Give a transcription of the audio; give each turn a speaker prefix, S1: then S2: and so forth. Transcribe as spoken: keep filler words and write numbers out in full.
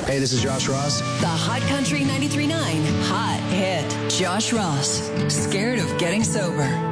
S1: Hey, this is Josh Ross.
S2: The Hot Country ninety-three point nine Hot Hit. Josh Ross, Scared of Getting Sober.